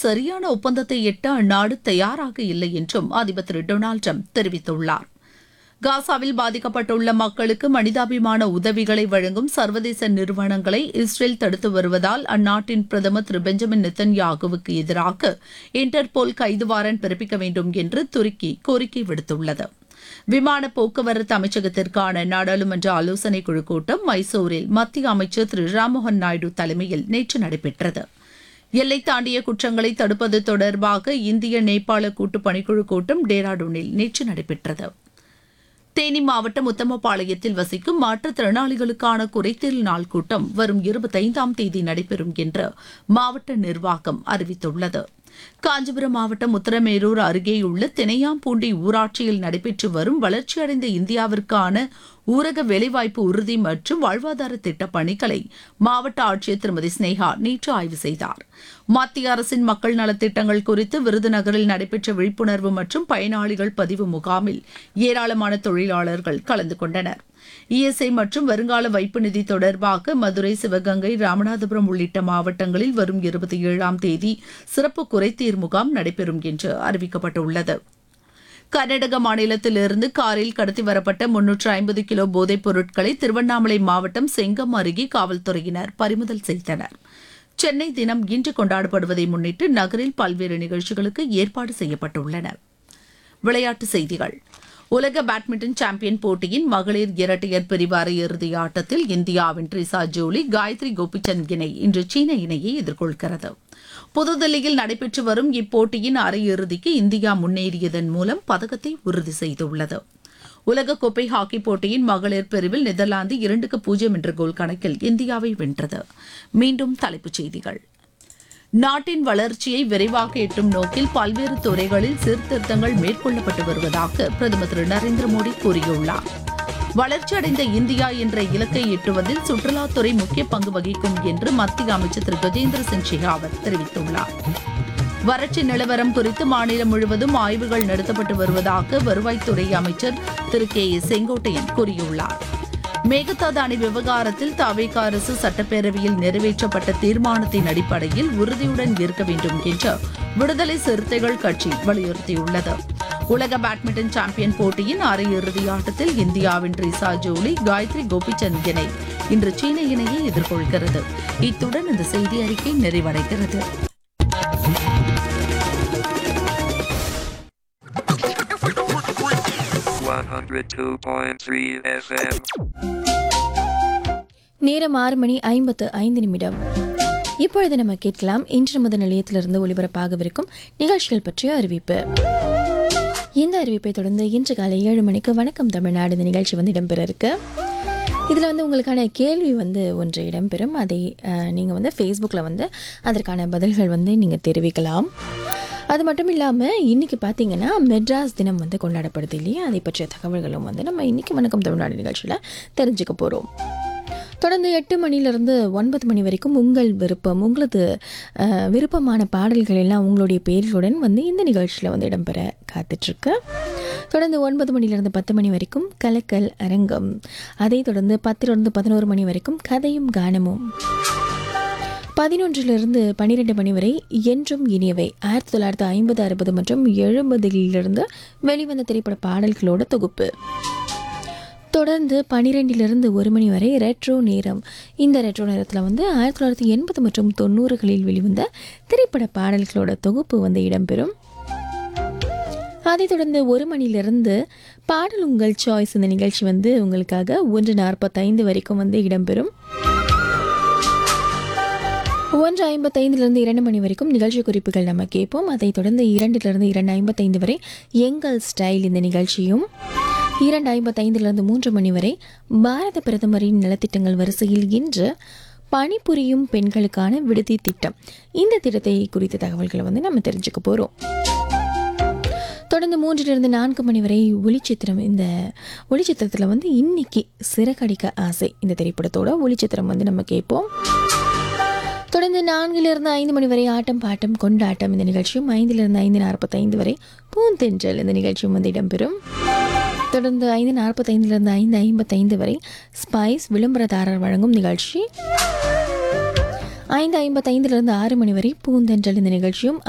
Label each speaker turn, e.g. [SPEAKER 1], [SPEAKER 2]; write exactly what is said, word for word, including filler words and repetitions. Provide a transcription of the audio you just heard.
[SPEAKER 1] சரியான ஒப்பந்தத்தை எட்ட அந்நாடு தயாராக இல்லை என்றும் அதிபர் திரு டொனால்டு ட்ரம்ப் தெரிவித்துள்ளார். காசாவில் பாதிக்கப்பட்டுள்ள மக்களுக்கு மனிதாபிமான உதவிகளை வழங்கும் சர்வதேச நிறுவனங்களை இஸ்ரேல் தடுத்து வருவதால் அந்நாட்டின் பிரதமர் திரு பெஞ்சமின் நெத்தன்யாகுவுக்கு எதிராக இன்டர்போல் கைது வாரண்ட் பிறப்பிக்க வேண்டும் என்று துருக்கி கோரிக்கை விடுத்துள்ளது. விமான போக்குவரத்து அமைச்சகத்திற்கான நாடாளுமன்ற ஆலோசனைக் குழு கூட்டம் மைசூரில் மத்திய அமைச்சர் திரு ராம்மோகன் நாயுடு தலைமையில் நேற்று நடைபெற்றது. எல்லை தாண்டிய குற்றங்களை தடுப்பது தொடர்பாக இந்திய நேபாள கூட்டு பணிக்குழு கூட்டம் டேராடூனில் நேற்று நடைபெற்றது. தேனி மாவட்டம் உத்தமபாளையத்தில் வசிக்கும் மாற்றுத்திறனாளிகளுக்கான குறைதீர் நாள் கூட்டம் வரும் இருபத்தைந்தாம் தேதி நடைபெறும் என்று மாவட்ட நிர்வாகம் அறிவித்துள்ளது. காஞ்சிபுரம் மாவட்டம் உத்தரமேரூர் அருகேயுள்ள தினையாம்பூண்டி ஊராட்சியில் நடைபெற்று வரும் வளர்ச்சியடைந்த இந்தியாவிற்கான ஊரக வேலைவாய்ப்பு உறுதி மற்றும் வாழ்வாதார திட்டப் பணிகளை மாவட்ட ஆட்சியர் திருமதி ஸ்னேகா நேற்று ஆய்வு செய்தார். மத்திய அரசின் மக்கள் நலத்திட்டங்கள் குறித்து விருதுநகரில் நடைபெற்ற விழிப்புணர்வு மற்றும் பயனாளிகள் பதிவு முகாமில் ஏராளமான தொழிலாளர்கள் கலந்து கொண்டனர். இஎஸ்ஐ மற்றும் வருங்கால வைப்பு நிதி தொடர்பாக மதுரை, சிவகங்கை, ராமநாதபுரம் உள்ளிட்ட மாவட்டங்களில் வரும் இருபத்தி ஏழாம் தேதி சிறப்பு குறைதீர் முகாம் நடைபெறும் என்று அறிவிக்கப்பட்டுள்ளது. கர்நாடக மாநிலத்திலிருந்து காரில் கடத்தி வரப்பட்ட முன்னூற்று ஐம்பது கிலோ போதைப் பொருட்களை திருவண்ணாமலை மாவட்டம் செங்கம் அருகே காவல்துறையினர் பறிமுதல் செய்தனர். சென்னை தினம் இன்று கொண்டாடப்படுவதை முன்னிட்டு நகரில் பல்வேறு நிகழ்ச்சிகளுக்கு ஏற்பாடு செய்யப்பட்டுள்ளன. விளையாட்டுச் செய்திகள். உலக பேட்மிண்டன் சாம்பியன் போட்டியின் மகளிர் இரட்டையர் பிரிவு அரையிறுதி ஆட்டத்தில் இந்தியாவின் ட்ரிசா ஜோலி, காயத்ரி கோபிச்சந்த் இணை இன்று சீன இணையை எதிர்கொள்கிறது. புதுதில்லியில் நடைபெற்று வரும் இப்போட்டியின் அரையிறுதிக்கு இந்தியா முன்னேறியதன் மூலம் பதக்கத்தை உறுதி செய்துள்ளது. உலகக்கோப்பை ஹாக்கி போட்டியின் மகளிர் பிரிவில் நெதர்லாந்து இரண்டுக்கு பூஜ்ஜியம் என்ற கோல் கணக்கில் இந்தியாவை வென்றது. மீண்டும் தலைப்புச் செய்திகள். நாட்டின் வளர்ச்சியை விரைவாக எட்டும் நோக்கில் பல்வேறு துறைகளில் சீர்திருத்தங்கள் மேற்கொள்ளப்பட்டு வருவதாக பிரதமர் திரு நரேந்திர மோடி கூறியுள்ளார். வளர்ச்சியடைந்த இந்தியா என்ற இலக்கை எட்டுவதில் சுற்றுலாத்துறை முக்கிய பங்கு வகிக்கும் என்று மத்திய அமைச்சர் திரு கஜேந்திர சிங் ஷெகாவத் தெரிவித்துள்ளார். வறட்சி நிலவரம் குறித்து மாநிலம் முழுவதும் ஆய்வுகள் நடத்தப்பட்டு வருவதாக வருவாய்த்துறை அமைச்சர் திரு கே ஏ செங்கோட்டையன் கூறியுள்ளார். மேகதாது அணை விவகாரத்தில் தவேக அரசு சட்டப்பேரவையில் நிறைவேற்றப்பட்ட தீர்மானத்தின் அடிப்படையில் உறுதியுடன் இருக்க வேண்டும் என்று விடுதலை சிறுத்தைகள் கட்சி வலியுறுத்தியுள்ளது. உலக பேட்மிண்டன் சாம்பியன் போட்டியின் அரையிறுதி ஆட்டத்தில் இந்தியாவின் ட்ரிசா ஜோலி, காயத்ரி கோபிச்சந்த் இணை இன்று சீன இணையை எதிர்கொள்கிறது. இத்துடன் இந்த செய்தி அறிக்கை நிறைவடைகிறது.
[SPEAKER 2] நேரம் ஆறு மணி ஐம்பத்து ஐந்து நிமிடம். இப்பொழுது நம்ம கேட்கலாம் இன்று நமது நிலையத்திலிருந்து ஒலிபரப்பாகவிருக்கும் நிகழ்ச்சிகள் பற்றிய அறிவிப்பு. இந்த அறிவிப்பை தொடர்ந்து இன்று காலை ஏழு மணிக்கு வணக்கம் தமிழ்நாடு இந்த நிகழ்ச்சி வந்து இடம்பெற இருக்கு. இதில் வந்து உங்களுக்கான கேள்வி வந்து ஒன்று இடம்பெறும். அதை நீங்கள் வந்து ஃபேஸ்புக்கில் வந்து அதற்கான பதில்கள் வந்து நீங்கள் தெரிவிக்கலாம். அது மட்டும் இல்லாமல் இன்றைக்கி பார்த்தீங்கன்னா மெட்ராஸ் தினம் வந்து கொண்டாடப்படுது இல்லையா, அதை பற்றிய தகவல்களும் வந்து நம்ம இன்றைக்கி வணக்கம் தமிழ்நாடு நிகழ்ச்சியில் தெரிஞ்சுக்க போகிறோம். தொடர்ந்து எட்டு மணிலேருந்து ஒன்பது மணி வரைக்கும் உங்கள் விருப்பம், உங்களது விருப்பமான பாடல்கள் எல்லாம் உங்களுடைய பேர்களுடன் வந்து இந்த நிகழ்ச்சியில் வந்து இடம்பெற காத்துட்ருக்கு. தொடர்ந்து ஒன்பது மணிலேருந்து பத்து மணி வரைக்கும் கலக்கல் அரங்கம். அதை தொடர்ந்து பத்திலிருந்து பதினோரு மணி வரைக்கும் கதையும் கானமும். பதினொன்றிலிருந்து பன்னிரெண்டு மணி வரை என்றும் இனியவை ஆயிரத்தி தொள்ளாயிரத்தி ஐம்பது அறுபது மற்றும் எழுபதிலிருந்து வெளிவந்த திரைப்பட பாடல்களோட தொகுப்பு. தொடர்ந்து பன்னிரெண்டிலிருந்து ஒரு மணி வரை ரெட்ரோ நேரம். இந்த ரெட்ரோ நேரத்தில் வந்து ஆயிரத்தி தொள்ளாயிரத்தி எண்பது மற்றும் தொண்ணூறுகளில் வெளிவந்த திரைப்பட பாடல்களோட தொகுப்பு வந்து இடம்பெறும். அதைத் தொடர்ந்து ஒரு மணிலிருந்து பாடல் உங்கள் சாய்ஸ் இந்த நிகழ்ச்சி வந்து உங்களுக்காக ஒன்று நாற்பத்தைந்து வரைக்கும் வந்து இடம்பெறும். ஒன்று ஐம்பத்தைந்துலேருந்து இரண்டு மணி வரைக்கும் நிகழ்ச்சி குறிப்புகள் நம்ம கேட்போம். அதைத் தொடர்ந்து இரண்டிலிருந்து இரண்டு ஐம்பத்தைந்து வரை எங்கள் ஸ்டைல் இந்த நிகழ்ச்சியும், இரண்டு ஐம்பத்தைந்துலேருந்து மூன்று மணி வரை பாரத பிரதமரின் நலத்திட்டங்கள் வரிசையில் இன்று பணிபுரியும் பெண்களுக்கான விடுதி திட்டம், இந்த திட்டத்தை குறித்த தகவல்களை வந்து நம்ம தெரிஞ்சுக்க போகிறோம். தொடர்ந்து மூன்றிலிருந்து நான்கு மணி வரை ஒளிச்சித்திரம். இந்த ஒளிச்சித்திரத்தில் வந்து இன்னைக்கு சிறகடிக்க ஆசை இந்த திரைப்படத்தோட ஒளிச்சித்திரம் வந்து நம்ம கேட்போம். தொடர்ந்து நான்கிலிருந்து ஐந்து மணி வரை ஆட்டம் பாட்டம் கொண்டாட்டம் இந்த நிகழ்ச்சியும், ஐந்திலிருந்து ஐந்து நாற்பத்தைந்து வரை பூந்தென்றல் இந்த நிகழ்ச்சியும் வந்து இடம்பெறும். தொடர்ந்து ஐந்து நாற்பத்தைந்துலேருந்து ஐந்து ஐம்பத்தைந்து வரை ஸ்பைஸ் விளம்பரதாரர் வழங்கும் நிகழ்ச்சி, ஐந்து ஐம்பத்தைந்துலேருந்து ஆறு மணி வரை பூந்தென்றல் இந்த நிகழ்ச்சியும்,